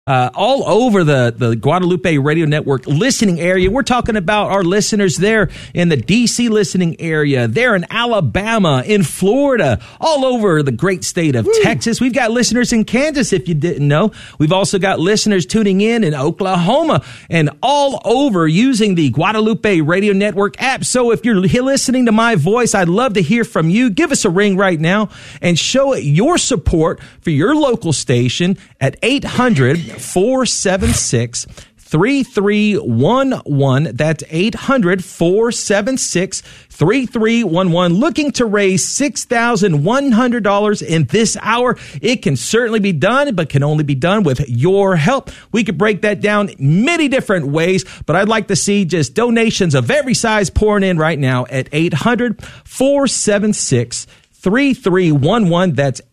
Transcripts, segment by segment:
all over the Guadalupe Radio Network listening area. We're talking about our listeners there in the D.C. listening area, there in Alabama, in Florida, all over the great state of Texas. We've got listeners in Kansas, if you didn't know. We've also got listeners tuning in Oklahoma and all over using the Guadalupe Radio Network app. So if you're listening to my voice, I'd love to hear from you. Give us a ring right now and show your support for your local station at 800-476-3311. That's 800-476-3311. Looking to raise $6,100 in this hour. It can certainly be done, but can only be done with your help. We could break that down many different ways, but I'd like to see just donations of every size pouring in right now at 800-476-3311. 3311. That's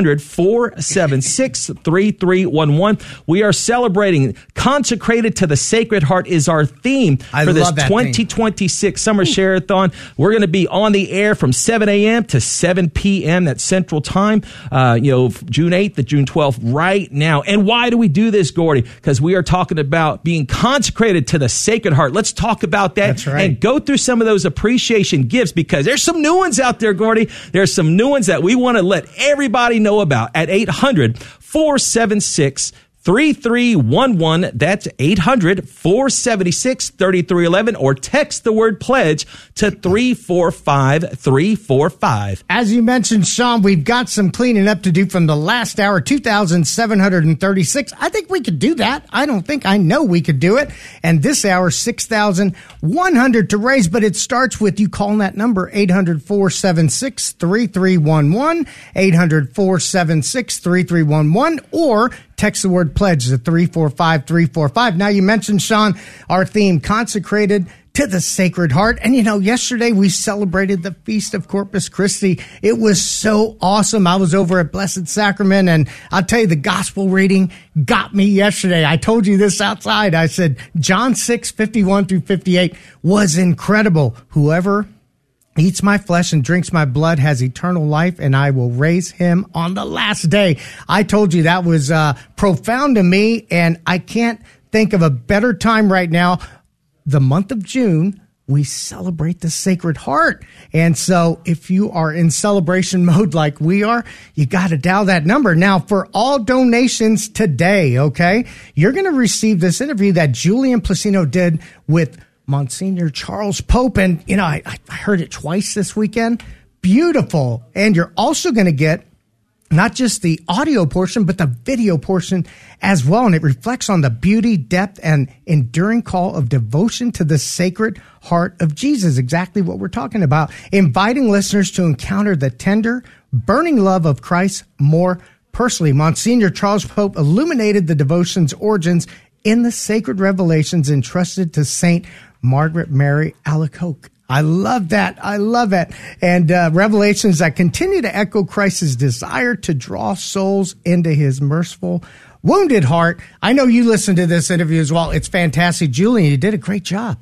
800-476-3311. We are celebrating Consecrated to the Sacred Heart is our theme for this 2026 Summer Share-a-thon. We're going to be on the air from 7 a.m. to 7 p.m. That's Central Time, June 8th to June 12th right now. And why do we do this, Gordy? Because we are talking about being consecrated to the Sacred Heart. Let's talk about that. That's right. And go through some of those appreciation gifts, because there's some new ones out there, Gordy. There's some new ones that we want to let everybody know about at 800-476-3311. That's 800-476-3311, or text the word pledge to 345-345. As you mentioned, Sean, we've got some cleaning up to do from the last hour, 2,736. I think we could do that. I know we could do it. And this hour, 6,100 to raise, but it starts with you calling that number, 800-476-3311, 800-476-3311, or text the word pledge to 345-345. Now, you mentioned, Sean, our theme, Consecrated to the Sacred Heart. And, yesterday we celebrated the Feast of Corpus Christi. It was so awesome. I was over at Blessed Sacrament, and I'll tell you, the gospel reading got me yesterday. I told you this outside. I said, John 6:51-58 was incredible. Whoever eats my flesh and drinks my blood has eternal life, and I will raise him on the last day. I told you that was profound to me, and I can't think of a better time right now. The month of June, we celebrate the Sacred Heart. And so if you are in celebration mode like we are, you got to dial that number. Now, for all donations today, okay, you're going to receive this interview that Julian Placino did with Monsignor Charles Pope. And, I heard it twice this weekend. Beautiful. And you're also going to get not just the audio portion, but the video portion as well. And it reflects on the beauty, depth, and enduring call of devotion to the Sacred Heart of Jesus. Exactly what we're talking about. Inviting listeners to encounter the tender, burning love of Christ more personally. Monsignor Charles Pope illuminated the devotion's origins in the sacred revelations entrusted to Saint Margaret Mary Alacoque. I love that. I love it. And revelations that continue to echo Christ's desire to draw souls into his merciful, wounded heart. I know you listened to this interview as well. It's fantastic. Julian, you did a great job.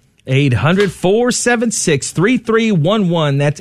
800-476-3311. That's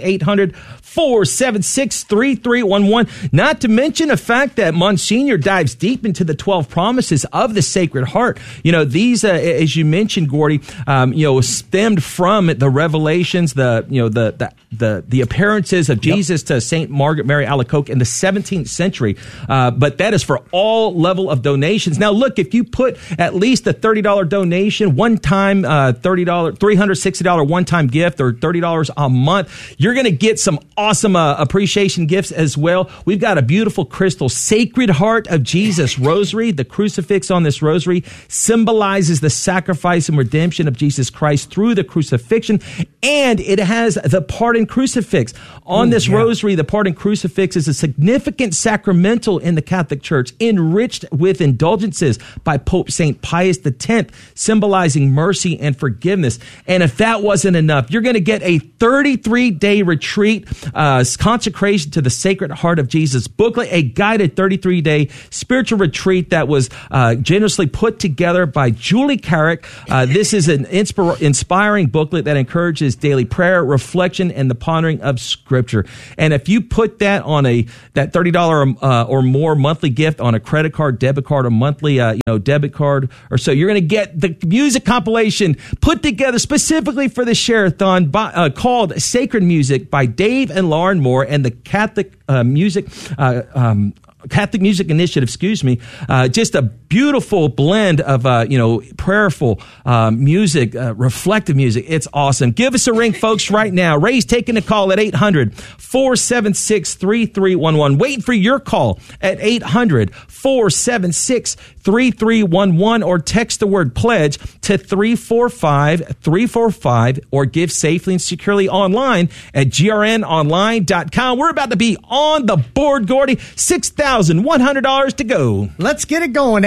800-476-3311. Not to mention the fact that Monsignor dives deep into the 12 promises of the Sacred Heart. These, as you mentioned, Gordy, stemmed from the revelations, the appearances of Jesus to Saint Margaret Mary Alacoque in the 17th century. But that is for all level of donations. Now, look, if you put at least a $30 donation, one time, $360 one-time gift, or $30 a month, you're going to get some awesome appreciation gifts as well. We've got a beautiful crystal Sacred Heart of Jesus rosary. The crucifix on this rosary symbolizes the sacrifice and redemption of Jesus Christ through the crucifixion, and it has the pardon crucifix. On this rosary, the pardon crucifix is a significant sacramental in the Catholic Church, enriched with indulgences by Pope St. Pius X, symbolizing mercy and forgiveness. And if that wasn't enough, you're going to get a 33-day retreat, consecration to the Sacred Heart of Jesus booklet, a guided 33-day spiritual retreat that was generously put together by Julie Carrick. This is an inspiring booklet that encourages daily prayer, reflection, and the pondering of Scripture. And if you put that on that $30 or more monthly gift on a credit card, debit card, or monthly debit card or so, you're going to get the music compilation put together specifically for the Share-a-thon called Sacred Music by Dave and Lauren Moore and the Catholic Music Initiative, just a beautiful blend of, prayerful music, reflective music. It's awesome. Give us a ring, folks, right now. Ray's taking a call at 800-476-3311. Waiting for your call at 800-476-3311 or text the word pledge to 345-345 or give safely and securely online at grnonline.com. We're about to be on the board, Gordy. $6,100 to go. Let's get it going.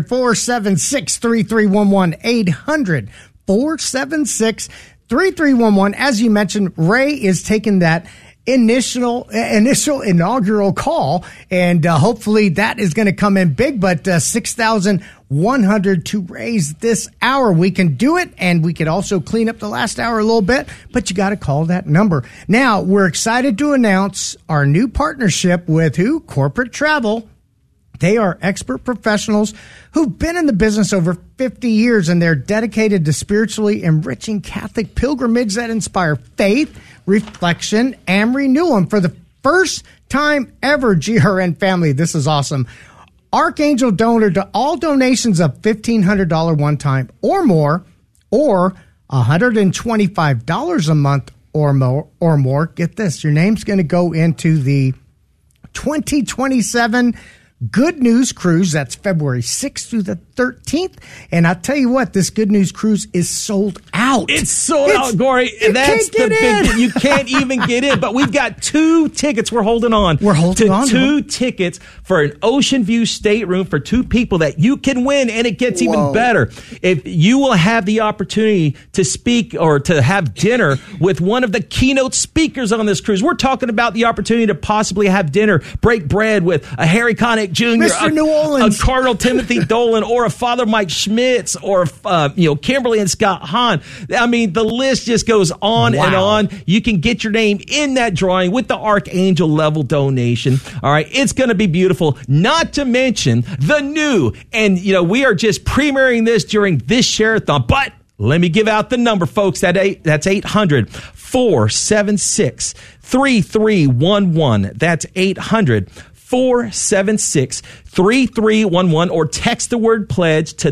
800-476-3311. 800-476-3311. As you mentioned, Ray is taking that initial inaugural call, and hopefully that is going to come in big, but $6,100 to raise this hour. We can do it, and we could also clean up the last hour a little bit, but you got to call that number. Now, we're excited to announce our new partnership with who? Corporate Travel. They are expert professionals who've been in the business over 50 years, and they're dedicated to spiritually enriching Catholic pilgrimage that inspire faith, reflection, and renewal. And for the first time ever, GRN family, this is awesome. Archangel donor to all donations of $1,500 one time or more, or $125 a month or more. Get this, your name's going to go into the 2027 Good News Cruise. That's February 6th through the 13th. And I'll tell you what, this Good News Cruise is sold out. It's sold out, Gory. That's the big thing. You can't even get in. But we've got 2 tickets we're holding on. We're holding on to 2 tickets for an Ocean View stateroom for 2 people that you can win. And it gets even better. If you will have the opportunity to speak or to have dinner with one of the keynote speakers on this cruise. We're talking about the opportunity to possibly have dinner, break bread with a Harry Connick Jr., Mr. New Orleans, a Cardinal Timothy Dolan, or a Father Mike Schmitz, or Kimberly and Scott Hahn. I mean, the list just goes on and on. You can get your name in that drawing with the Archangel level donation. All right, it's going to be beautiful. Not to mention the new, and we are just premiering this during this Share-a-thon. But let me give out the number, folks. That's 800-476-3311. That's 800-476-3311, or text the word pledge to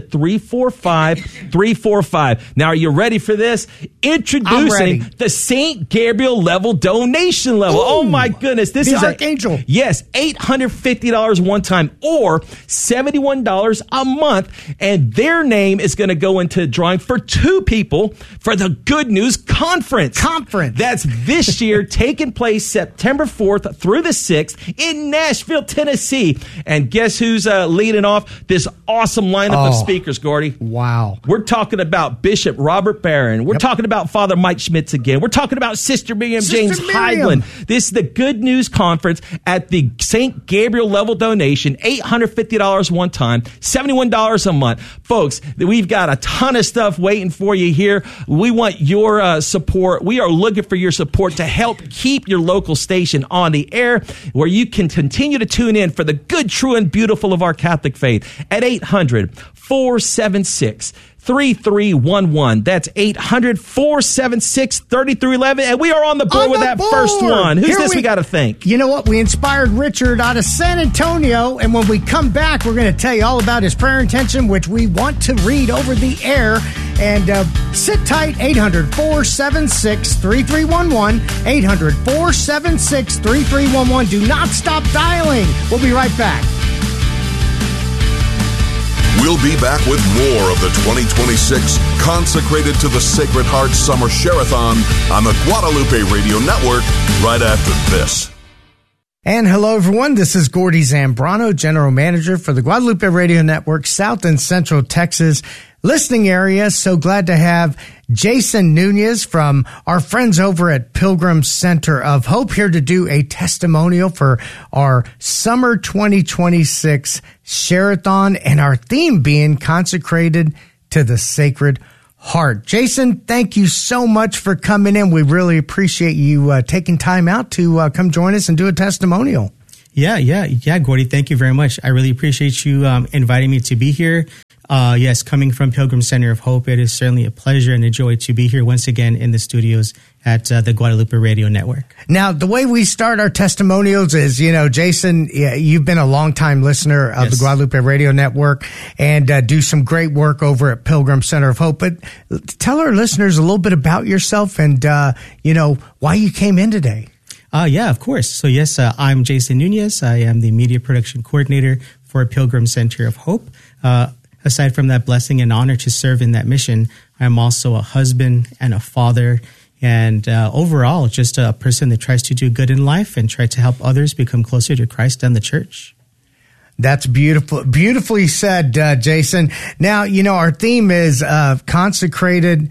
345-345. Now, are you ready for this? Introducing the St. Gabriel level donation level. Ooh, oh my goodness. This is Archangel. Yes, $850 one time or $71 a month. And their name is going to go into drawing for 2 people for the Good News Conference. That's this year, taking place September 4th through the 6th in Nashville, Tennessee. And guess who's leading off this awesome lineup of speakers, Gordy? Wow. We're talking about Bishop Robert Barron. We're talking about Father Mike Schmitz again. We're talking about Sister Miriam James Heidland. This is the Good News Conference at the St. Gabriel level donation, $850 one time, $71 a month. Folks, we've got a ton of stuff waiting for you here. We want your support. We are looking for your support to help keep your local station on the air, where you can continue to tune in for the good, true, and beautiful of our Catholic faith at 800-476-3311. That's 800-476-3311. And we are on the board with that first one. Who's this we got to thank? You know what? We inspired Richard out of San Antonio. And when we come back, we're going to tell you all about his prayer intention, which we want to read over the air. And sit tight, 800-476-3311. 800-476-3311. Do not stop dialing. We'll be right back. We'll be back with more of the 2026 Consecrated to the Sacred Heart Summer Share-a-thon on the Guadalupe Radio Network right after this. And hello, everyone. This is Gordy Zambrano, General Manager for the Guadalupe Radio Network, South and Central Texas listening area. So glad to have Jason Nunez from our friends over at Pilgrim Center of Hope here to do a testimonial for our summer 2026 Share-a-thon, and our theme being consecrated to the Sacred heart. Jason, thank you so much for coming in. We really appreciate you taking time out to come join us and do a testimonial. Yeah, Gordy, thank you very much. I really appreciate you inviting me to be here. Yes, coming from Pilgrim Center of Hope, it is certainly a pleasure and a joy to be here once again in the studios at the Guadalupe Radio Network. Now, the way we start our testimonials is, Jason, you've been a longtime listener of the Guadalupe Radio Network and do some great work over at Pilgrim Center of Hope. But tell our listeners a little bit about yourself and, why you came in today. Yeah, of course. So, yes, I'm Jason Nunez. I am the media production coordinator for Pilgrim Center of Hope. Aside from that blessing and honor to serve in that mission, I'm also a husband and a father and overall just a person that tries to do good in life and try to help others become closer to Christ and the church. That's beautiful. Beautifully said, Jason. Now, our theme is consecrated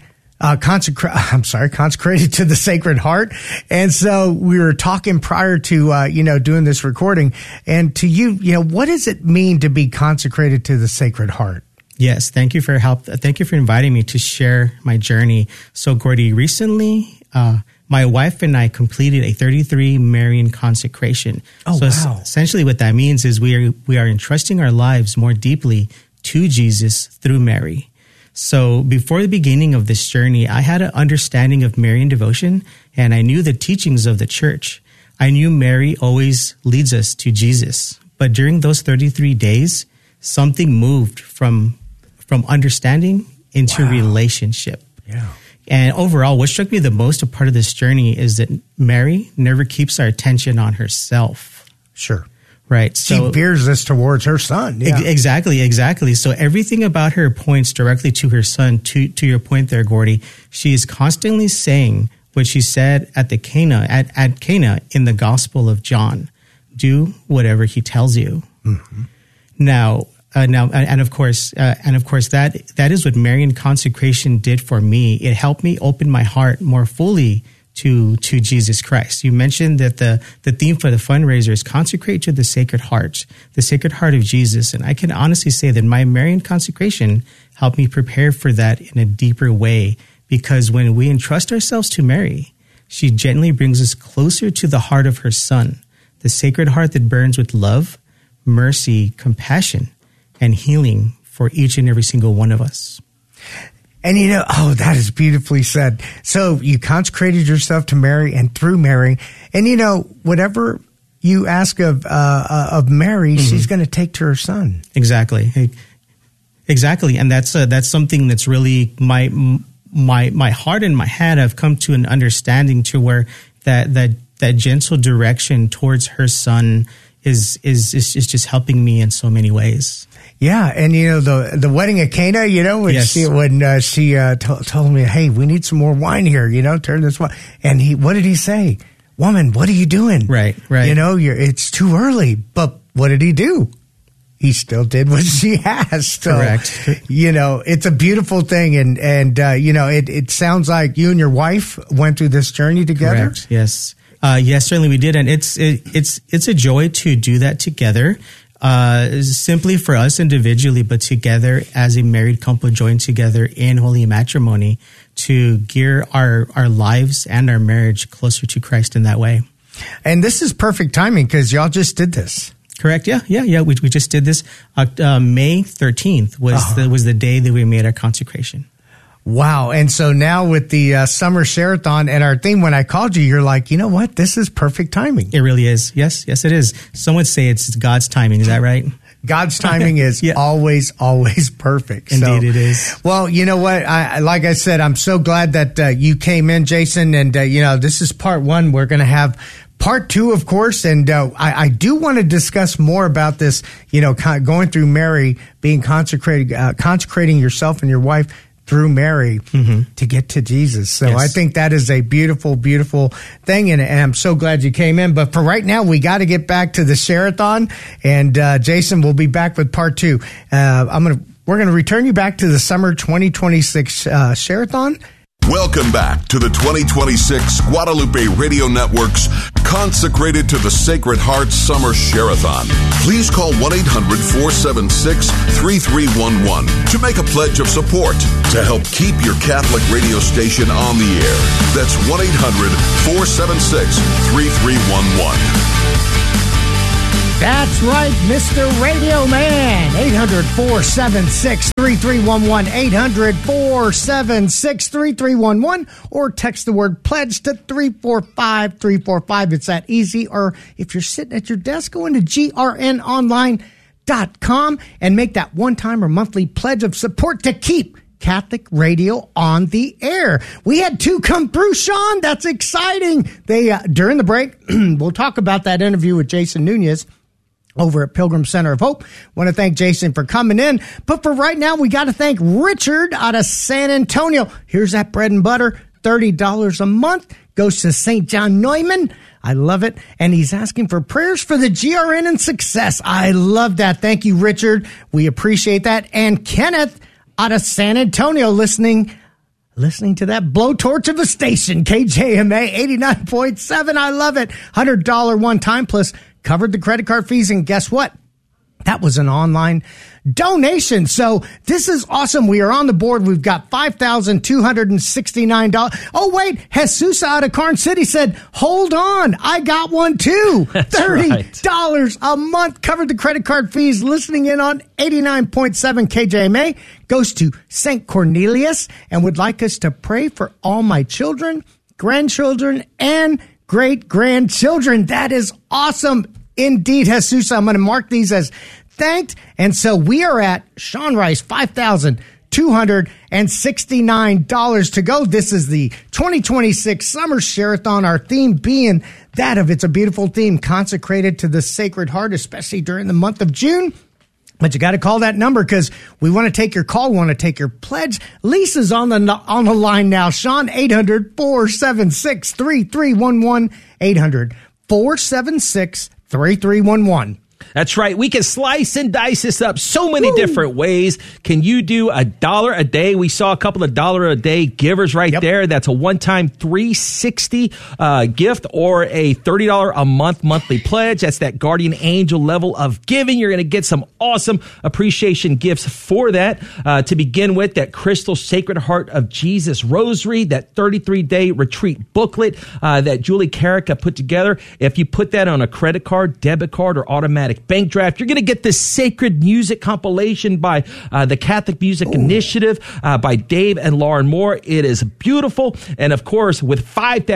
to the Sacred Heart. And so we were talking prior to, doing this recording. And to you, what does it mean to be consecrated to the Sacred Heart? Yes. Thank you for help. Thank you for inviting me to share my journey. So, Gordy, recently, my wife and I completed a 33 Marian consecration. Oh, so wow. Essentially what that means is we are entrusting our lives more deeply to Jesus through Mary. So before the beginning of this journey, I had an understanding of Marian devotion, and I knew the teachings of the church. I knew Mary always leads us to Jesus. But during those 33 days, something moved from understanding into relationship. Yeah. And overall, what struck me the most a part of this journey is that Mary never keeps our attention on herself. Sure. Right. So, she veers us towards her son. Yeah. Exactly. So everything about her points directly to her son. To your point there, Gordy, she is constantly saying what she said at Cana in the Gospel of John: "Do whatever he tells you." Mm-hmm. Now, of course, that is what Marian consecration did for me. It helped me open my heart more fully to Jesus Christ. You mentioned that the theme for the fundraiser is consecrate to the Sacred Heart of Jesus. And I can honestly say that my Marian consecration helped me prepare for that in a deeper way, because when we entrust ourselves to Mary, she gently brings us closer to the heart of her son, the Sacred Heart that burns with love, mercy, compassion, and healing for each and every single one of us. And that is beautifully said. So you consecrated yourself to Mary and through Mary, and whatever you ask of Mary, mm-hmm. she's going to take to her son. Exactly, and that's something that's really my heart and my head have come to an understanding to where that gentle direction towards her son is just helping me in so many ways. Yeah, and the wedding at Cana, when yes. she told me, "Hey, we need some more wine here, turn this wine." And what did he say? "Woman, what are you doing?" Right. It's too early. But what did he do? He still did what she asked. So, correct. It's a beautiful thing, and it sounds like you and your wife went through this journey together. Correct. Yes. Yes, certainly we did, and it's a joy to do that together. Simply for us individually, but together as a married couple joined together in holy matrimony to gear our lives and our marriage closer to Christ in that way. And this is perfect timing because y'all just did this. Correct. Yeah. We just did this. May 13th was the day that we made our consecration. Wow. And so now with the summer share-a-thon and our theme, when I called you, you're like, you know what? This is perfect timing. It really is. Yes, it is. Some would say it's God's timing. Is that right? God's timing is always perfect. Indeed, it is. Well, you know what? Like I said, I'm so glad that you came in, Jason. And, this is part one. We're going to have part two, of course. And I do want to discuss more about this, going through Mary, being consecrating yourself and your wife through Mary to get to Jesus. So yes. I think that is a beautiful, beautiful thing. And I'm so glad you came in. But for right now, we got to get back to the share-a-thon. And Jason will be back with part two. We're going to return you back to the summer 2026 share-a-thon. Welcome back to the 2026 Guadalupe Radio Network's Consecrated to the Sacred Heart Summer Share-a-thon. Please call 1-800-476-3311 to make a pledge of support to help keep your Catholic radio station on the air. That's 1-800-476-3311. That's right, Mr. Radio Man. 800-476-3311. 800-476-3311. Or text the word pledge to 345-345. It's that easy. Or if you're sitting at your desk, go into grnonline.com and make that one-time or monthly pledge of support to keep Catholic radio on the air. We had 2 come through, Sean. That's exciting. They during the break, we'll talk about that interview with Jason Nunez over at Pilgrim Center of Hope. Want to thank Jason for coming in. But for right now, we got to thank Richard out of San Antonio. Here's that bread and butter, $30 a month. Goes to St. John Neumann. I love it. And he's asking for prayers for the GRN and success. I love that. Thank you, Richard. We appreciate that. And Kenneth out of San Antonio listening to that blowtorch of a station, KJMA 89.7. I love it. $100 one time plus covered the credit card fees. And guess what? That was an online donation. So this is awesome. We are on the board. We've got $5,269. Oh, wait. Jesus out of Carn City said, hold on. I got one too. That's $30 a month. Covered the credit card fees. Listening in on 89.7 KJMA. Goes to St. Cornelius and would like us to pray for all my children, grandchildren, and great-grandchildren. That is awesome. Indeed, Jesus. I'm going to mark these as thanked. And so we are at, Sean Rice, $5,269 to go. This is the 2026 Summer Share-a-thon, our theme being that of It's a Beautiful Theme, consecrated to the Sacred Heart, especially during the month of June. But you got to call that number because we want to take your call. We want to take your pledge. Lisa's on the line now. Sean, 800-476-3311. 800-476-3311. That's right. We can slice and dice this up so many different ways. Can you do $1 a day? We saw a couple of $1 a day givers right there. That's a one-time $360 gift or a $30 a month monthly pledge. That's that guardian angel level of giving. You're going to get some awesome appreciation gifts for that. To begin with, that Crystal Sacred Heart of Jesus Rosary, that 33-day retreat booklet that Julie Carrica put together. If you put that on a credit card, debit card, or automatic bank draft, you're going to get this sacred music compilation by the Catholic Music Initiative by Dave and Lauren Moore. It is beautiful. And of course, with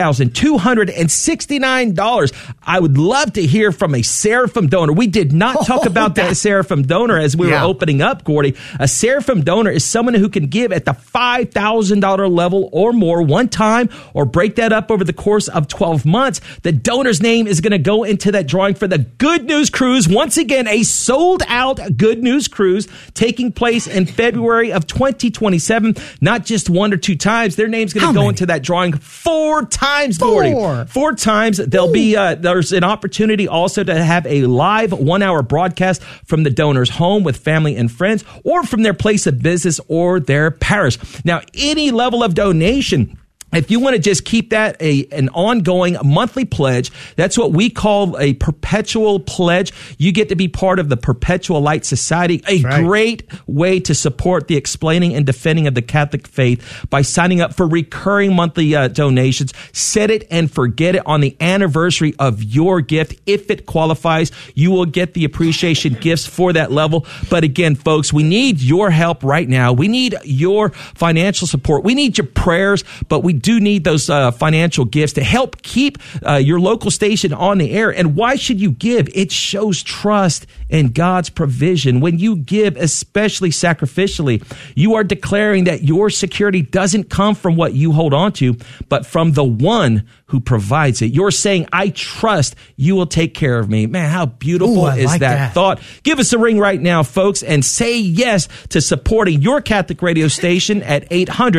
$5,269, I would love to hear from a Seraphim donor. We did not talk about that Seraphim donor as we were opening up, Gordy. A Seraphim donor is someone who can give at the $5,000 level or more one time, or break that up over the course of 12 months. The donor's name is going to go into that drawing for the Good News Cruise. Once again, a sold-out Good News Cruise taking place in February of 2027. Not just 1 or 2 times. Their name's going to go into that drawing 4 times, Gordy. 4 times. There'll be there's an opportunity also to have a live 1-hour broadcast from the donor's home with family and friends, or from their place of business or their parish. Now, any level of donation, if you want to just keep that an ongoing monthly pledge, that's what we call a perpetual pledge. You get to be part of the Perpetual Light Society, a great way to support the explaining and defending of the Catholic faith by signing up for recurring monthly donations. Set it and forget it on the anniversary of your gift. If it qualifies, you will get the appreciation gifts for that level. But again, folks, we need your help right now. We need your financial support. We need your prayers, but we do need those financial gifts to help keep your local station on the air. And why should you give? It shows trust in God's provision. When you give, especially sacrificially, you are declaring that your security doesn't come from what you hold on to, but from the one who provides it. You're saying, I trust you will take care of me. Man, how beautiful is that thought? Give us a ring right now, folks, and say yes to supporting your Catholic radio station at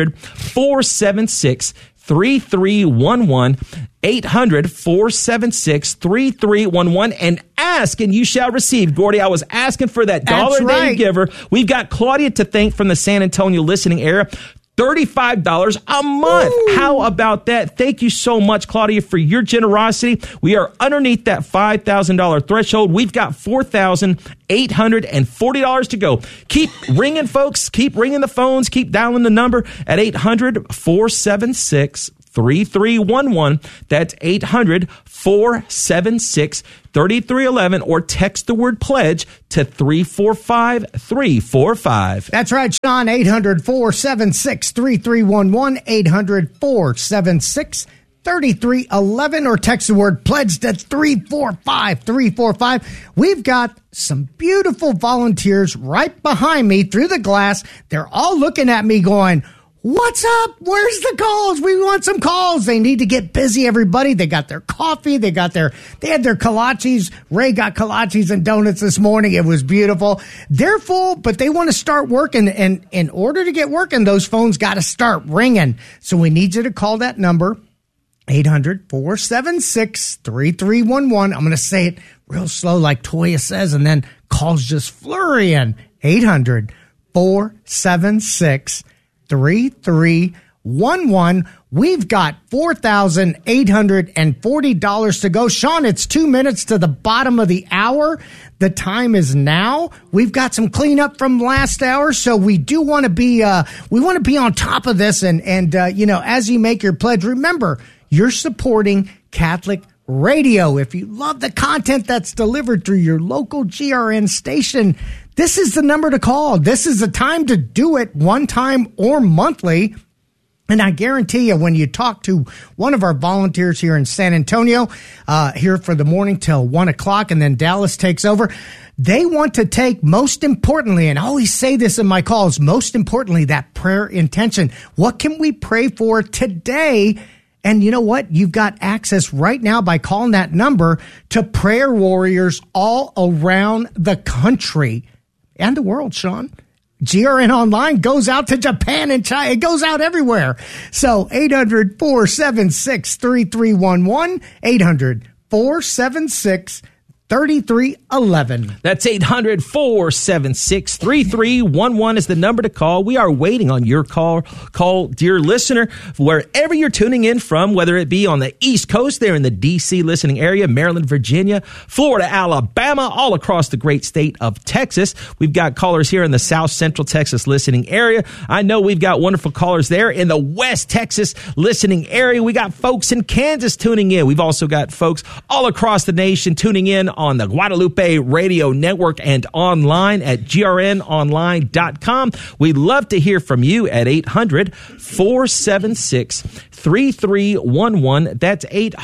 800-476-3311, 800-476-3311, and ask and you shall receive. Gordy, I was asking for that $1 a day giver. We've got Claudia to thank from the San Antonio listening area. $35 a month. Ooh. How about that? Thank you so much, Claudia, for your generosity. We are underneath that $5,000 threshold. We've got $4,840 to go. Keep ringing, folks. Keep ringing the phones. Keep dialing the number at 800-476-3311. That's 800-476-3311, or text the word pledge to 345-345. That's right, Sean. 800-476-3311, 800-476-3311, or text the word pledge to 345-345. We've got some beautiful volunteers right behind me through the glass. They're all looking at me going, what's up? Where's the calls? We want some calls. They need to get busy, everybody. They got their coffee. They had their kolaches. Ray got kolaches and donuts this morning. It was beautiful. They're full, but they want to start working. And in order to get working, those phones got to start ringing. So we need you to call that number, 800-476-3311. I'm going to say it real slow like Toya says, and then calls just flurrying. 800-476-3311. We've got $4,840 to go. Sean, it's 2 minutes to the bottom of the hour. The time is now. We've got some cleanup from last hour, so we do want to be on top of this. And as you make your pledge, remember, you're supporting Catholic radio. If you love the content that's delivered through your local GRN station, this is the number to call. This is the time to do it, one time or monthly. And I guarantee you, when you talk to one of our volunteers here in San Antonio, here for the morning till 1 o'clock, and then Dallas takes over, they want to take, most importantly, and I always say this in my calls, most importantly, that prayer intention. What can we pray for today? And you know what? You've got access right now by calling that number to prayer warriors all around the country and the world, Sean. GRN Online goes out to Japan and China. It goes out everywhere. So 800-476-3311, 800-476-3311. That's 800-476-3311 is the number to call. We are waiting on your call. Call, dear listener, wherever you're tuning in from, whether it be on the East Coast there in the D.C. listening area, Maryland, Virginia, Florida, Alabama, all across the great state of Texas. We've got callers here in the South Central Texas listening area. I know we've got wonderful callers there in the West Texas listening area. We got folks in Kansas tuning in. We've also got folks all across the nation tuning in on the Guadalupe Radio Network and online at grnonline.com. We'd love to hear from you at 800-476-3311. That's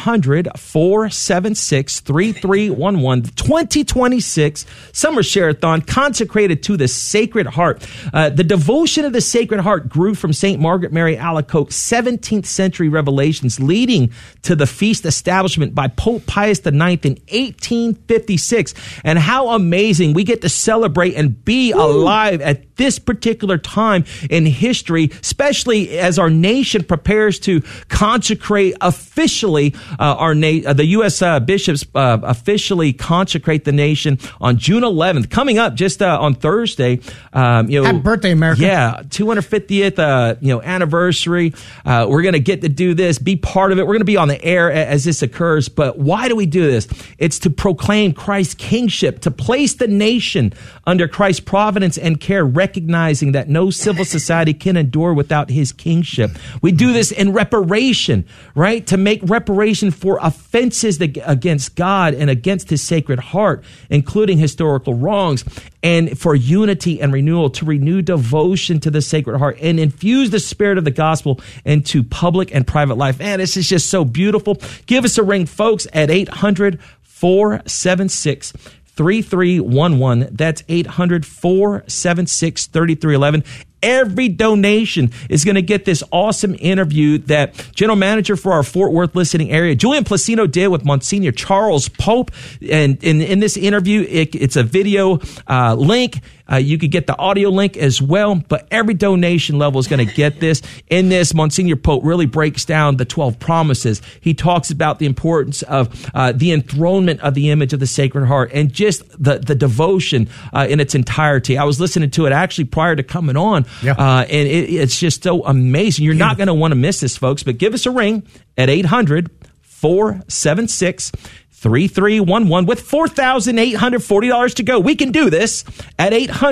800-476-3311. 2026 Summer Share-a-thon consecrated to the Sacred Heart. The devotion of the Sacred Heart grew from St. Margaret Mary Alacoque's 17th century revelations, leading to the feast establishment by Pope Pius IX in 1856. And how amazing we get to celebrate and be alive at this particular time in history, especially as our nation prepares to consecrate officially the U.S. bishops officially consecrate the nation on June 11th, coming up just on Thursday. Happy birthday, America! Yeah, 250th anniversary. We're going to get to do this, be part of it. We're going to be on the air as this occurs. But why do we do this? It's to proclaim Christ's kingship, to place the nation under Christ's providence and care, recognizing that no civil society can endure without his kingship. We do this in reparation, right? To make reparation for offenses against God and against his Sacred Heart, including historical wrongs, and for unity and renewal, to renew devotion to the Sacred Heart and infuse the spirit of the gospel into public and private life. Man, this is just so beautiful. Give us a ring, folks, at 800-476-3311. That's 800-476-3311. Every donation is going to get this awesome interview that General Manager for our Fort Worth listening area, Julian Placino, did with Monsignor Charles Pope. And in this interview, it's a video link. You could get the audio link as well, but every donation level is going to get this. In this, Monsignor Pope really breaks down the 12 promises. He talks about the importance of the enthronement of the image of the Sacred Heart and just the devotion in its entirety. I was listening to it actually prior to coming on, and it's just so amazing. You're not going to want to miss this, folks, but give us a ring at 800-476-3311 with $4,840 to go. We can do this at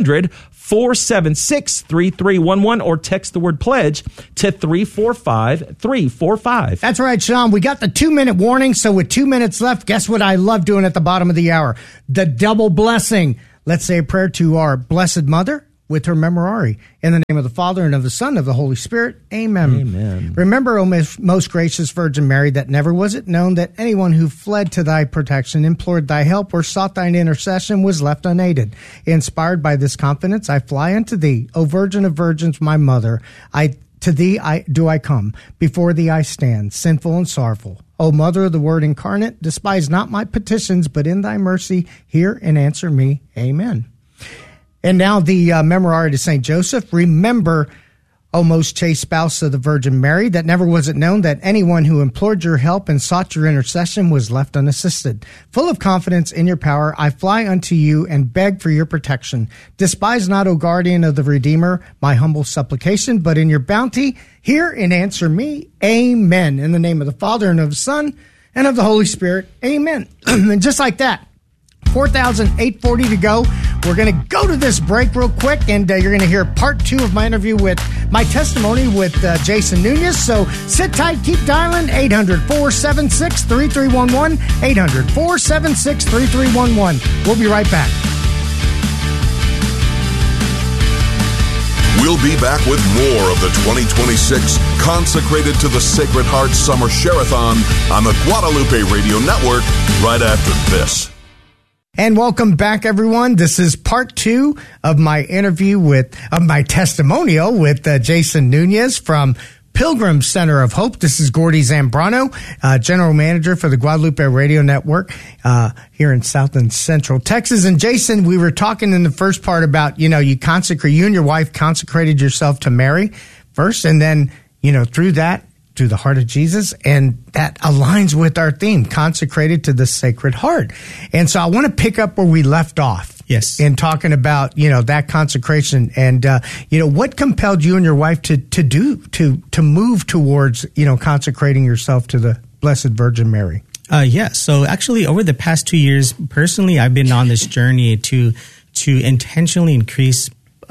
800-476-3311 or text the word pledge to 345-345. That's right, Sean. We got the 2-minute warning, so with 2 minutes left, guess what I love doing at the bottom of the hour? The double blessing. Let's say a prayer to our Blessed Mother with her memorare. In the name of the Father, and of the Son, and of the Holy Spirit. Amen. Amen. Remember, O most gracious Virgin Mary, that never was it known that anyone who fled to thy protection, implored thy help, or sought thine intercession was left unaided. Inspired by this confidence, I fly unto thee, O Virgin of Virgins, my Mother. To thee do I come. Before thee I stand, sinful and sorrowful. O Mother of the Word incarnate, despise not my petitions, but in thy mercy hear and answer me. Amen. And now the memorare to St. Joseph. Remember, O most chaste spouse of the Virgin Mary, that never was it known that anyone who implored your help and sought your intercession was left unassisted. Full of confidence in your power, I fly unto you and beg for your protection. Despise not, O guardian of the Redeemer, my humble supplication, but in your bounty, hear and answer me. Amen. In the name of the Father, and of the Son, and of the Holy Spirit. Amen. And just like that, 4,840 to go. We're going to go to this break real quick, and you're going to hear part 2 of my interview with my testimony with Jason Nunez. So sit tight, keep dialing, 800-476-3311, 800-476-3311. We'll be right back. We'll be back with more of the 2026 Consecrated to the Sacred Heart Summer Share-a-thon on the Guadalupe Radio Network right after this. And welcome back, everyone. This is part 2 of my interview my testimonial with Jason Nunez from Pilgrim Center of Hope. This is Gordy Zambrano, General Manager for the Guadalupe Radio Network here in South and Central Texas. And Jason, we were talking in the first part about, you and your wife consecrated yourself to Mary first, and then, through that, to the heart of Jesus, and that aligns with our theme, consecrated to the Sacred Heart. And so I want to pick up where we left off. Yes. In talking about, that consecration and, what compelled you and your wife to move towards, consecrating yourself to the Blessed Virgin Mary? So actually over the past 2 years, personally, I've been on this journey to intentionally increase,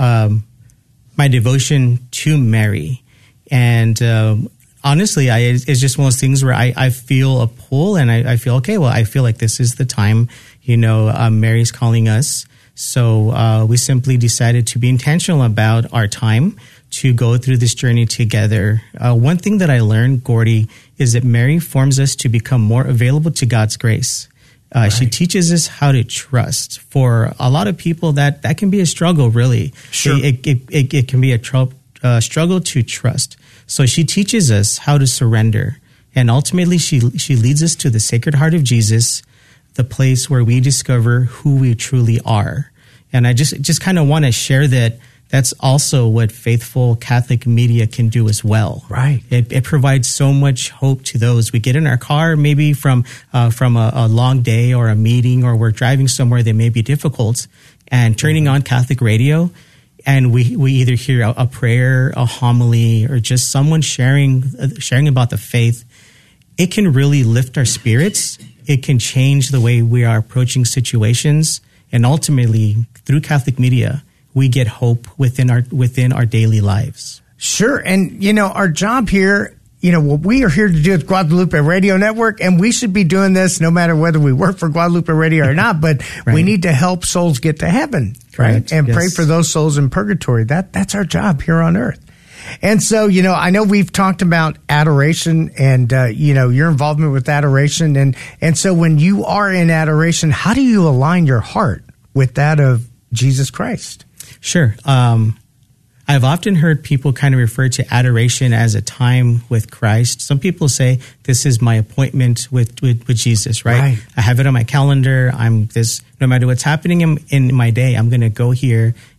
my devotion to Mary. And, honestly, it's just one of those things where I feel a pull, and I feel, okay, well, I feel like this is the time, Mary's calling us. So we simply decided to be intentional about our time to go through this journey together. One thing that I learned, Gordy, is that Mary forms us to become more available to God's grace. Right. She teaches us how to trust. For a lot of people, that can be a struggle, really. Sure. It can be a struggle to trust. So she teaches us how to surrender. And ultimately, she leads us to the Sacred Heart of Jesus, the place where we discover who we truly are. And I just kind of want to share that that's also what faithful Catholic media can do as well. Right. It provides so much hope to those. We get in our car maybe from a long day or a meeting, or we're driving somewhere that may be difficult, and turning on Catholic radio, and we either hear a prayer, a homily, or just someone sharing about the faith. It can really lift our spirits. It can change the way we are approaching situations. And ultimately, through Catholic media, we get hope within our daily lives. Sure. And, our job here, what we are here to do at Guadalupe Radio Network, and we should be doing this no matter whether we work for Guadalupe Radio or not, but right. We need to help souls get to heaven, right? And yes. Pray for those souls in purgatory. That's our job here on earth. And so, I know we've talked about adoration and, your involvement with adoration. And so when you are in adoration, how do you align your heart with that of Jesus Christ? Sure. I've often heard people kind of refer to adoration as a time with Christ. Some people say this is my appointment with Jesus, right? I have it on my calendar. No matter what's happening in my day, I'm going to go here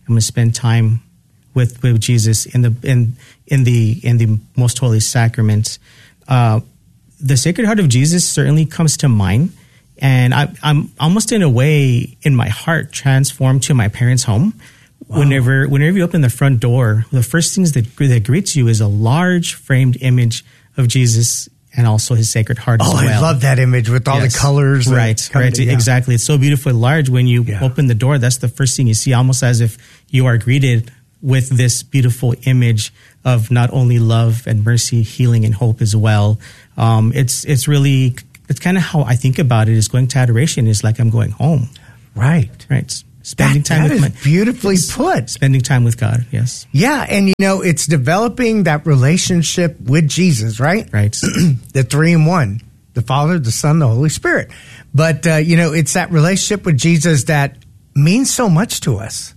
I'm going to spend time with Jesus in the most holy sacrament. The Sacred Heart of Jesus certainly comes to mind, and I'm almost in a way in my heart transformed to my parents' home. Wow. Whenever you open the front door, the first things that greets you is a large framed image of Jesus and also his Sacred Heart as well. I love that image with all the colors. Right. Exactly. It's so beautifully large. When you open the door, that's the first thing you see, almost as if you are greeted with this beautiful image of not only love and mercy, healing and hope as well. It's kind of how I think about it, is going to adoration is like I'm going home. Right. Spending time with is beautifully put. Spending time with God, yes. Yeah, and it's developing that relationship with Jesus, right? Right. The 3 in 1, the Father, the Son, the Holy Spirit. But, it's that relationship with Jesus that means so much to us,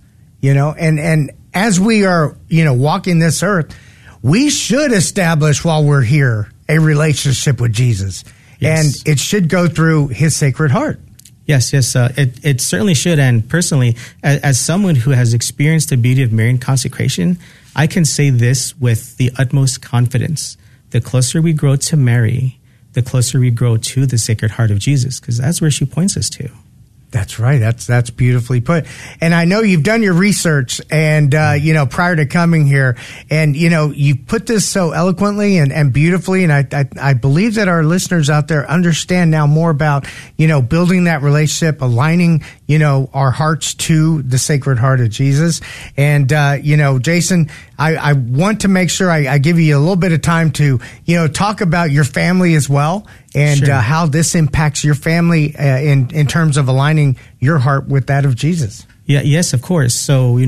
and as we are, walking this earth, we should establish while we're here a relationship with Jesus. Yes. And it should go through his Sacred Heart. Yes, it certainly should. And personally, as someone who has experienced the beauty of Marian consecration, I can say this with the utmost confidence. The closer we grow to Mary, the closer we grow to the Sacred Heart of Jesus, because that's where she points us to. That's right. That's beautifully put. And I know you've done your research and, prior to coming here, and, you put this so eloquently and beautifully. And I believe that our listeners out there understand now more about, building that relationship, aligning, our hearts to the Sacred Heart of Jesus. And, Jason, I want to make sure I give you a little bit of time to, talk about your family as well. And sure. How this impacts your family in terms of aligning your heart with that of Jesus. Yeah, yes, of course. So,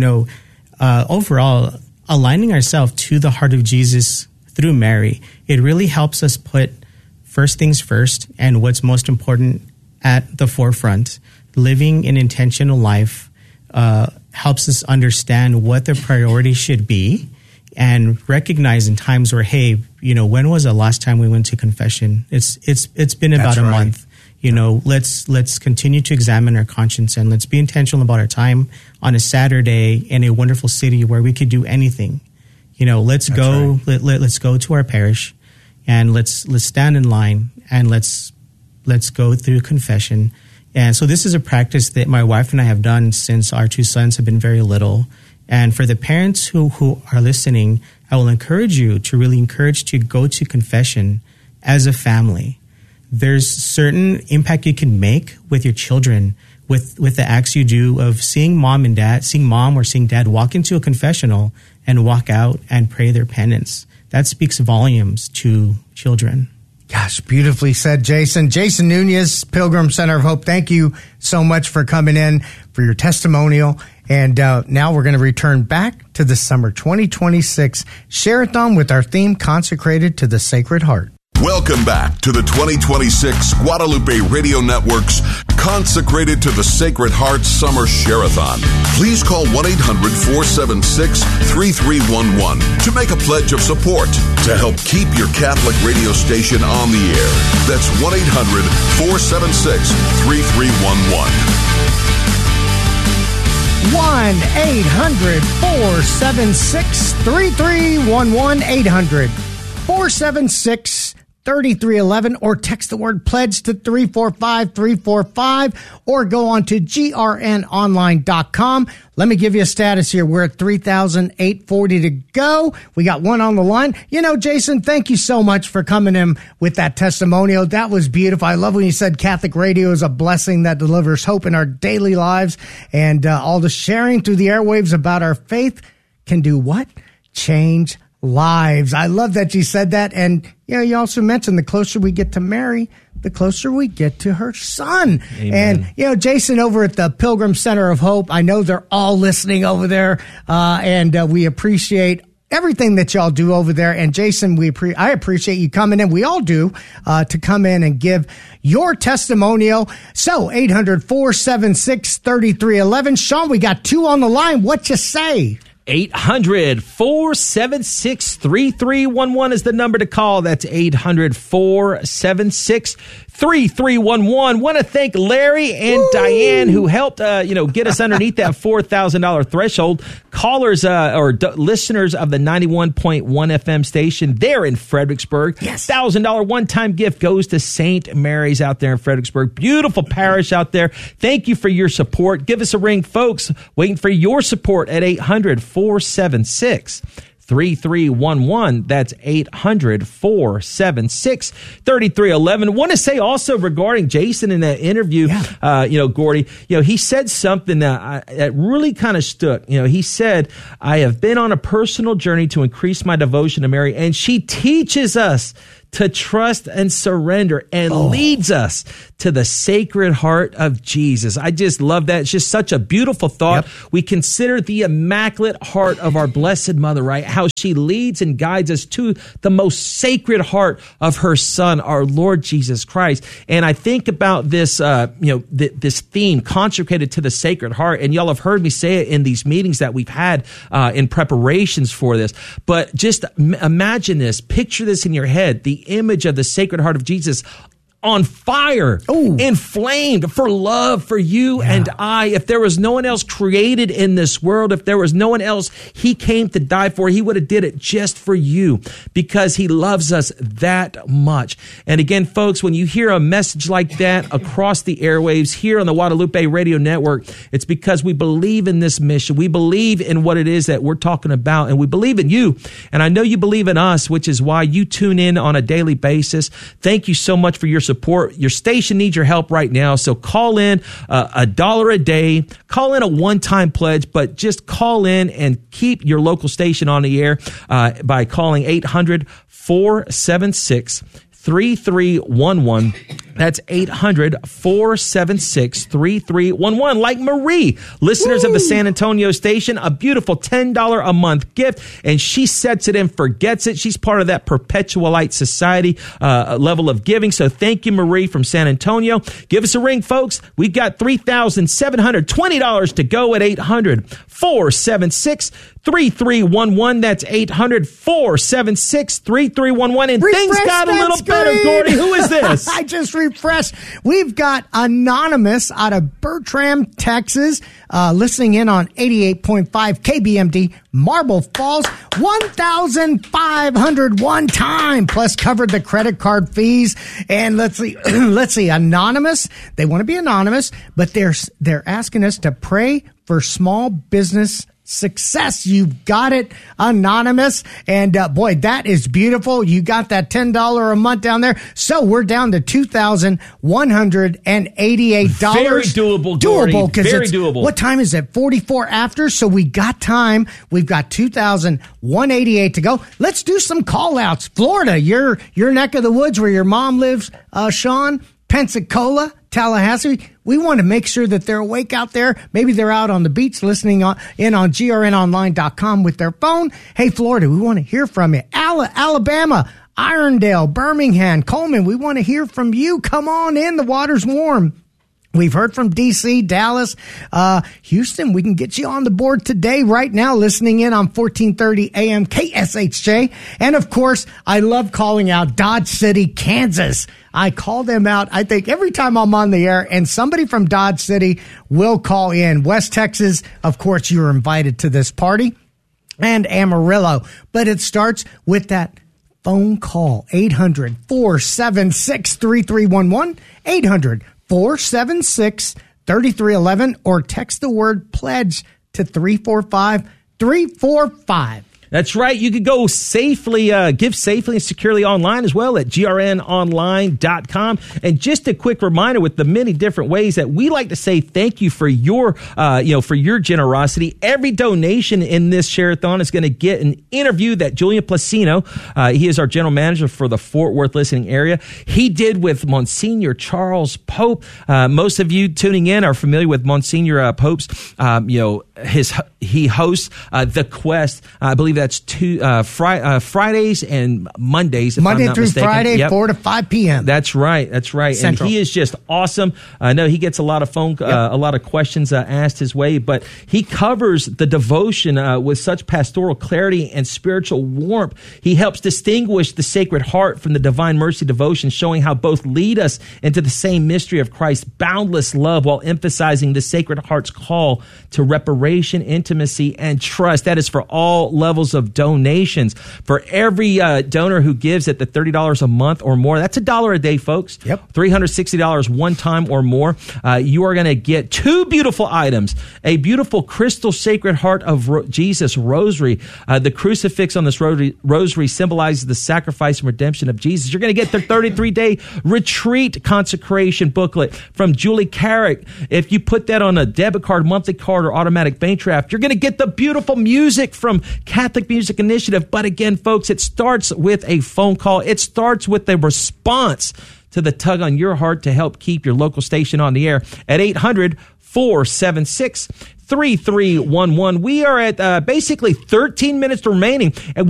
overall, aligning ourselves to the heart of Jesus through Mary, it really helps us put first things first and what's most important at the forefront. Living an intentional life helps us understand what the priority should be, and recognize in times where, hey, when was the last time we went to confession? It's been about a month. Let's continue to examine our conscience, and let's be intentional about our time on a Saturday in a wonderful city where we could do anything. Let's go to our parish, and let's stand in line, and let's go through confession. And so this is a practice that my wife and I have done since our 2 sons have been very little. And for the parents who are listening, I will encourage you to go to confession as a family. There's certain impact you can make with your children with the acts you do of seeing mom or seeing dad walk into a confessional and walk out and pray their penance. That speaks volumes to children. Gosh, beautifully said, Jason. Jason Nunez, Pilgrim Center of Hope, thank you so much for coming in, for your testimonial. And now we're going to return back to the summer 2026 Share-a-thon with our theme consecrated to the Sacred Heart. Welcome back to the 2026 Guadalupe Radio Network's Consecrated to the Sacred Heart Summer Share-a-thon. Please call 1-800-476-3311 to make a pledge of support to help keep your Catholic radio station on the air. That's 1-800-476-3311. 1-800-476-3311. 800-476-3311, or text the word pledge to 345-345, or go on to grnonline.com. Let me give you a status here. We're at 3,840 to go. We got one on the line. Jason, thank you so much for coming in with that testimonial. That was beautiful. I love when you said Catholic radio is a blessing that delivers hope in our daily lives, and all the sharing through the airwaves about our faith can do what? Change lives. I love that you said that. And, you also mentioned the closer we get to Mary, the closer we get to her son. Amen. And, Jason, over at the Pilgrim Center of Hope, I know they're all listening over there. And we appreciate everything that y'all do over there. And Jason, I appreciate you coming in. We all do, to come in and give your testimonial. So 800-476-3311. Sean, we got 2 on the line. What you say? 800-476-3311 is the number to call. That's 800-476-3311. 3311. Want to thank Larry and Diane who helped, get us underneath that $4,000 threshold. Callers listeners of the 91.1 FM station there in Fredericksburg. Yes. $1,000 one-time gift goes to St. Mary's out there in Fredericksburg. Beautiful parish out there. Thank you for your support. Give us a ring, folks. Waiting for your support at 800-476-3311. That's 800-476-3311. Want to say also regarding Jason in that interview, Gordy, he said something that really kind of stuck. He said, I have been on a personal journey to increase my devotion to Mary, and she teaches us to trust and surrender and leads us to the Sacred Heart of Jesus. I just love that. It's just such a beautiful thought. Yep. We consider the Immaculate Heart of our Blessed Mother, right? How she leads and guides us to the most sacred heart of her Son, our Lord Jesus Christ. And I think about this, this theme consecrated to the Sacred Heart. And y'all have heard me say it in these meetings that we've had in preparations for this. But just imagine this, picture this in your head, the image of the Sacred Heart of Jesus on fire, inflamed for love for you and I. If there was no one else created in this world, if there was no one else he came to die for, he would have did it just for you because he loves us that much. And again, folks, when you hear a message like that across the airwaves here on the Guadalupe Radio Network, it's because we believe in this mission. We believe in what it is that we're talking about, and we believe in you. And I know you believe in us, which is why you tune in on a daily basis. Thank you so much for your support. Your station needs your help right now. So call in $1 a day. Call in a one-time pledge, but just call in and keep your local station on the air by calling 800-476-3311. That's 800-476-3311. Like Marie, listeners of the San Antonio station, a beautiful $10 a month gift, and she sets it and forgets it. She's part of that Perpetualite Society level of giving. So thank you, Marie from San Antonio. Give us a ring, folks. We've got $3,720 to go at 800-476-3311. That's 800-476-3311. And things got a little better, Gordy. Who is this? I just refreshed. We've got Anonymous out of Bertram, Texas, listening in on 88.5 KBMD, Marble Falls, 1,501 time, plus covered the credit card fees. And let's see, Anonymous, they want to be anonymous, but they're asking us to pray for small business success. You've got it, Anonymous. And boy, that is beautiful. You got that $10 a month down there. So we're down to $2,188. Very doable, Gordy. Very doable. What time is it? 44 after. So we got time. We've got $2,188 to go. Let's do some call outs. Florida, your neck of the woods where your mom lives, Sean. Pensacola, Tallahassee. We want to make sure that they're awake out there. Maybe they're out on the beach listening in on grnonline.com with their phone. Hey, Florida, we want to hear from you. Alabama, Irondale, Birmingham, Coleman, we want to hear from you. Come on in. The water's warm. We've heard from D.C., Dallas, Houston. We can get you on the board today, right now, listening in on 1430 AM KSHJ. And, of course, I love calling out Dodge City, Kansas. I call them out, I think, every time I'm on the air, and somebody from Dodge City will call in. West Texas, of course, you're invited to this party, and Amarillo. But it starts with that phone call, 800-476-3311, 800-476-3311, or text the word pledge to 345-345. That's right. You could go safely, give safely and securely online as well at grnonline.com. And just a quick reminder with the many different ways that we like to say thank you for your, for your generosity. Every donation in this share-a-thon is going to get an interview that Julian Placino, he is our general manager for the Fort Worth listening area, he did with Monsignor Charles Pope. Most of you tuning in are familiar with Monsignor Pope's, he hosts The Quest. I believe that's Fridays and Mondays. If Monday I'm not through mistaken. Friday, 4 to 5 p.m. That's right. Central. And he is just awesome. I know he gets a lot of a lot of questions asked his way, but he covers the devotion with such pastoral clarity and spiritual warmth. He helps distinguish the Sacred Heart from the Divine Mercy devotion, showing how both lead us into the same mystery of Christ's boundless love while emphasizing the Sacred Heart's call to reparation, intimacy, and trust. That is for all levels of donations. For every donor who gives at the $30 a month or more, that's $1 a day, folks. Yep. $360 one time or more. You are going to get 2 beautiful items: a beautiful crystal Sacred Heart of Jesus rosary. The crucifix on this rosary symbolizes the sacrifice and redemption of Jesus. You're going to get their 33-day retreat consecration booklet from Julie Carrick. If you put that on a debit card, monthly card, or automatic bank draft, you're going to get the beautiful music from Catholic Music Initiative. But again, folks, it starts with a phone call. It starts with a response to the tug on your heart to help keep your local station on the air at 800-476-3311. We are at basically 13 minutes remaining, and